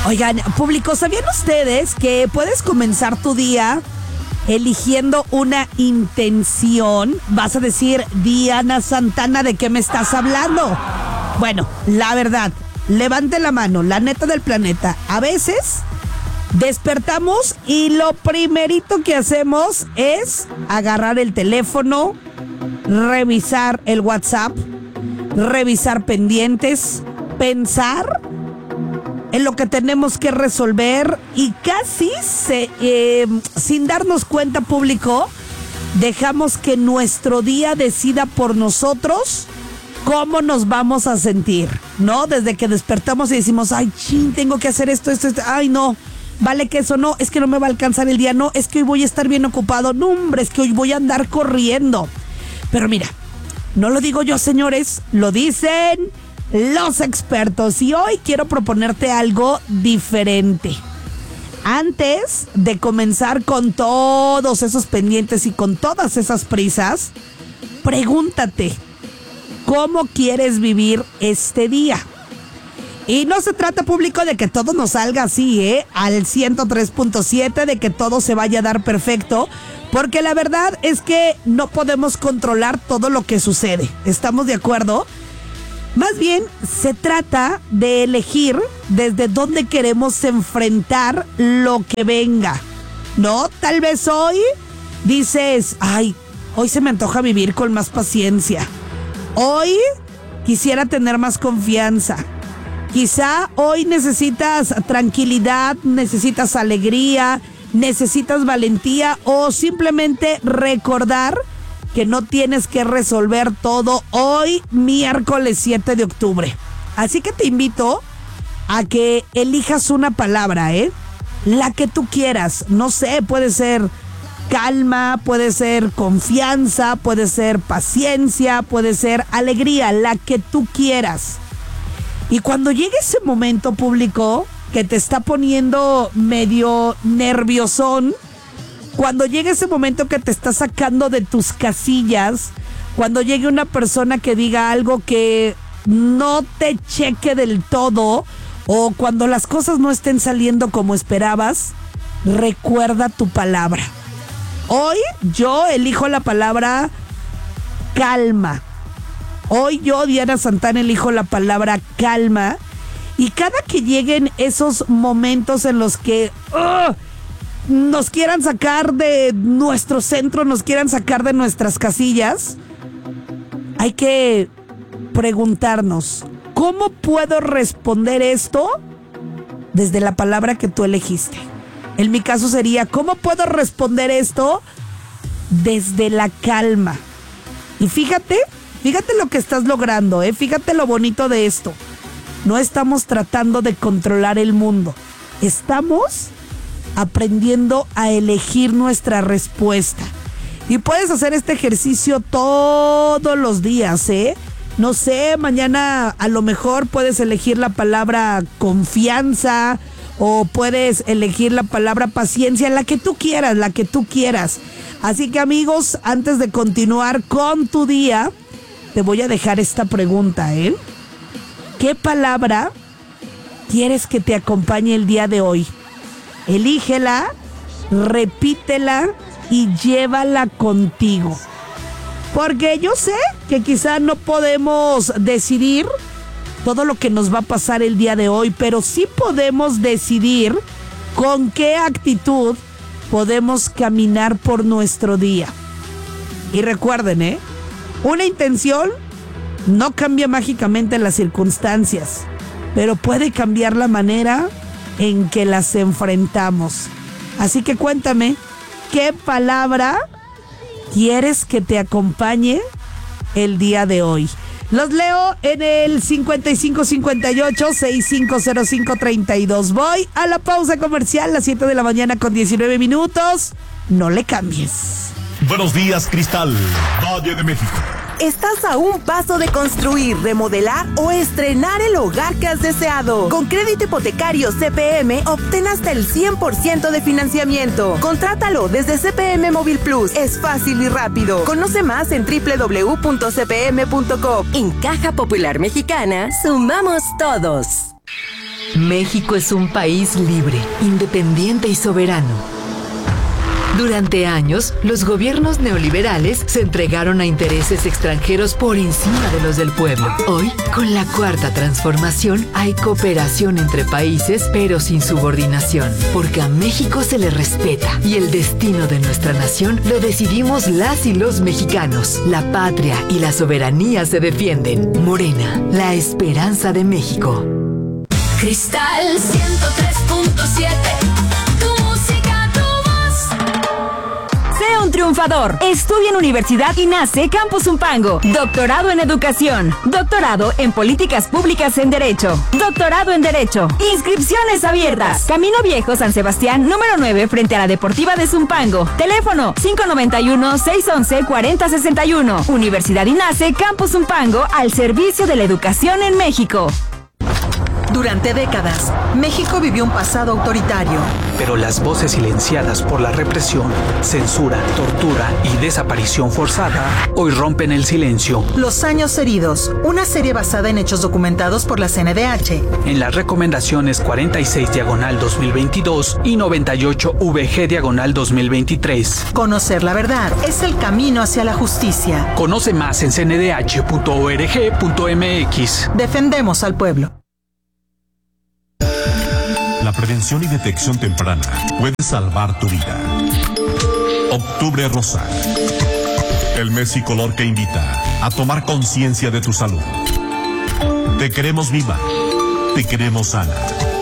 Oigan, público, ¿sabían ustedes que puedes comenzar tu día eligiendo una intención? Vas a decir, Diana Santana, ¿de qué me estás hablando? Bueno, la verdad, levante la mano, la neta del planeta. A veces despertamos y lo primerito que hacemos es agarrar el teléfono, revisar el WhatsApp, revisar pendientes, pensar en lo que tenemos que resolver y casi sin darnos cuenta, público, dejamos que nuestro día decida por nosotros cómo nos vamos a sentir, ¿no? Desde que despertamos y decimos, ay, chin, tengo que hacer esto, ay, no, vale que eso, no, es que no me va a alcanzar el día, no, es que hoy voy a estar bien ocupado, no, hombre, es que hoy voy a andar corriendo. Pero mira, no lo digo yo, señores, lo dicen los expertos, y hoy quiero proponerte algo diferente. Antes de comenzar con todos esos pendientes y con todas esas prisas, pregúntate, ¿cómo quieres vivir este día? Y no se trata, público, de que todo nos salga así, al 103.7, de que todo se vaya a dar perfecto, porque la verdad es que no podemos controlar todo lo que sucede. ¿Estamos de acuerdo? Más bien, se trata de elegir desde dónde queremos enfrentar lo que venga, ¿no? Tal vez hoy dices, ay, hoy se me antoja vivir con más paciencia. Hoy quisiera tener más confianza. Quizá hoy necesitas tranquilidad, necesitas alegría, necesitas valentía o simplemente recordar que no tienes que resolver todo hoy, miércoles 7 de octubre. Así que te invito a que elijas una palabra, la que tú quieras. No sé, puede ser calma, puede ser confianza, puede ser paciencia, puede ser alegría, la que tú quieras. Y cuando llegue ese momento, público, que te está poniendo medio nerviosón, cuando llegue ese momento que te está sacando de tus casillas, cuando llegue una persona que diga algo que no te cheque del todo, o cuando las cosas no estén saliendo como esperabas, recuerda tu palabra. Hoy yo elijo la palabra calma. Hoy yo, Diana Santana, elijo la palabra calma. Y cada que lleguen esos momentos en los que nos quieran sacar de nuestro centro, nos quieran sacar de nuestras casillas, hay que preguntarnos, ¿cómo puedo responder esto desde la palabra que tú elegiste? En mi caso sería, ¿cómo puedo responder esto desde la calma? Y fíjate lo que estás logrando, fíjate lo bonito de esto. No estamos tratando de controlar el mundo, estamos aprendiendo a elegir nuestra respuesta. Y puedes hacer este ejercicio todos los días, No sé, mañana a lo mejor puedes elegir la palabra confianza o puedes elegir la palabra paciencia, la que tú quieras. Así que, amigos, antes de continuar con tu día, te voy a dejar esta pregunta, ¿Qué palabra quieres que te acompañe el día de hoy? Elígela, repítela y llévala contigo. Porque yo sé que quizá no podemos decidir todo lo que nos va a pasar el día de hoy, pero sí podemos decidir con qué actitud podemos caminar por nuestro día. Y recuerden, una intención no cambia mágicamente las circunstancias, pero puede cambiar la manera en que las enfrentamos. Así que cuéntame, ¿qué palabra quieres que te acompañe el día de hoy? Los leo en el 5558-650532. Voy a la pausa comercial, las 7 de la mañana con 19 minutos. No le cambies. Buenos días, Cristal, Valle de México. Estás a un paso de construir, remodelar o estrenar el hogar que has deseado. Con crédito hipotecario CPM, obtén hasta el 100% de financiamiento. Contrátalo desde CPM Móvil Plus. Es fácil y rápido. Conoce más en www.cpm.com. En Caja Popular Mexicana, sumamos todos. México es un país libre, independiente y soberano. Durante años, los gobiernos neoliberales se entregaron a intereses extranjeros por encima de los del pueblo. Hoy, con la Cuarta Transformación, hay cooperación entre países, pero sin subordinación, porque a México se le respeta y el destino de nuestra nación lo decidimos las y los mexicanos. La patria y la soberanía se defienden. Morena, la esperanza de México. Cristal 103.7. Sé un triunfador. Estudia en Universidad INACE Campus Zumpango. Doctorado en Educación. Doctorado en Políticas Públicas en Derecho. Doctorado en Derecho. Inscripciones abiertas. Camino Viejo, San Sebastián, número 9, frente a la Deportiva de Zumpango. Teléfono 591-611-4061. Universidad INACE Campus Zumpango, al servicio de la educación en México. Durante décadas, México vivió un pasado autoritario. Pero las voces silenciadas por la represión, censura, tortura y desaparición forzada hoy rompen el silencio. Los años heridos, una serie basada en hechos documentados por la CNDH. En las recomendaciones 46/2022 y 98VG/2023. Conocer la verdad es el camino hacia la justicia. Conoce más en cndh.org.mx. Defendemos al pueblo. La prevención y detección temprana puede salvar tu vida. Octubre Rosa. El mes y color que invita a tomar conciencia de tu salud. Te queremos viva. Te queremos sana.